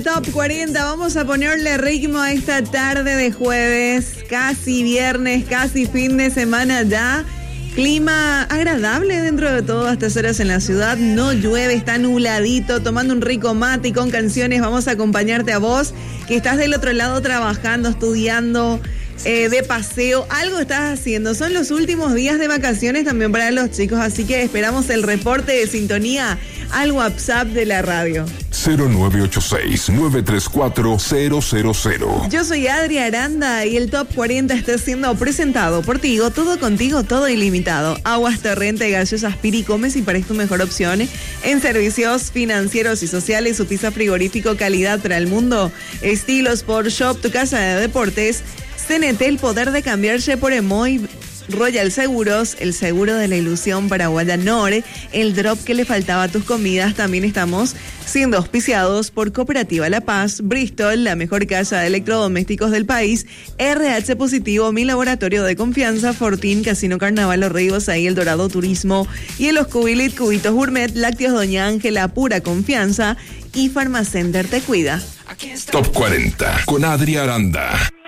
Top 40. Vamos a ponerle ritmo a esta tarde de jueves, casi viernes, casi fin de semana ya. Clima agradable dentro de todo a estas horas en la ciudad. No llueve, está nubladito, tomando un rico mate y con canciones. Vamos a acompañarte a vos, que estás del otro lado trabajando, estudiando, de paseo. Algo estás haciendo. Son los últimos días de vacaciones también para los chicos, así que esperamos el reporte de sintonía al WhatsApp de la radio. 0986-934-000. Yo soy Adri Aranda y el Top 40 está siendo presentado por Tigo. Todo contigo, todo ilimitado. Aguas Torrente, gaseosas Piri, comes y parece tu mejor opción en servicios financieros y sociales. Utiliza frigorífico, calidad para el mundo. Estilo Sport Shop, tu casa de deportes. CNT, el poder de cambiarse por Emoy. Royal Seguros, el seguro de la ilusión para Guayanor, el drop que le faltaba a tus comidas. También estamos siendo auspiciados por Cooperativa La Paz, Bristol, la mejor casa de electrodomésticos del país, RH Positivo, mi laboratorio de confianza, Fortín, Casino Carnaval, Los Ríos, ahí El Dorado Turismo y en los Cubilit, Cubitos Gourmet, Lácteos Doña Ángela, pura confianza y Farmacenter te cuida. Top 40 con Adri Aranda.